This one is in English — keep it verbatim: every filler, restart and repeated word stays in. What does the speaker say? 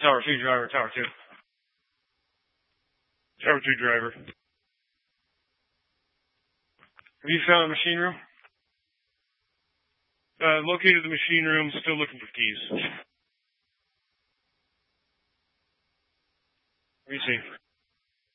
Tower two driver, Tower two. Tower two driver. Have you found a machine room? Uh, located the machine room, still looking for keys. Let me see.